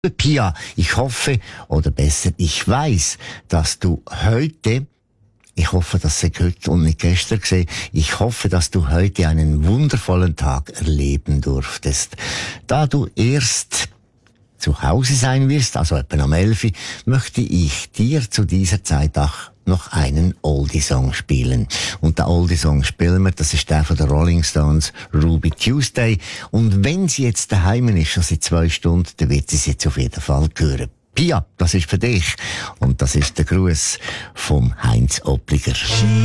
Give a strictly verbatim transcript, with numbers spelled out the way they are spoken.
Pia, ich hoffe, oder besser, ich weiß, dass du heute, ich hoffe, dass sie heute und nicht gestern gesehen, ich hoffe, dass du heute einen wundervollen Tag erleben durftest. Da du erst zu Hause sein wirst, also etwa am elf, möchte ich dir zu dieser Zeit auch noch einen Oldie-Song spielen. Und der Oldie-Song spielen wir, das ist der von den Rolling Stones, Ruby Tuesday. Und wenn sie jetzt daheim ist, schon seit zwei Stunden, dann wird sie es jetzt auf jeden Fall hören. Pia, das ist für dich. Und das ist der Gruß vom Heinz Oppliger.